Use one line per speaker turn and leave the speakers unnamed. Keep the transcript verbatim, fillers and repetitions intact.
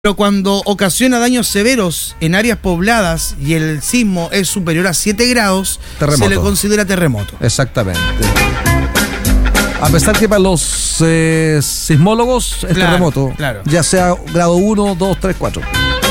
Pero cuando ocasiona daños severos en áreas pobladas y el sismo es superior a siete grados,
terremoto.
Se le considera terremoto.
Exactamente. A pesar que para los eh, sismólogos es
Claro,
terremoto,
claro.
ya sea grado uno, dos, tres, cuatro.